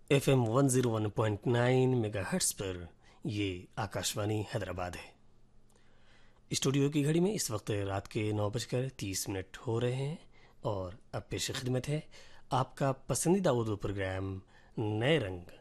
FM 101.9 megahertz पर ये आकाशवाणी हैदराबाद है। स्टूडियो की घड़ी में इस वक्त रात के 9:30 हो रहे हैं और अब पेश खिदमत है आपका पसंदीदा उर्दू प्रोग्राम नए रंग।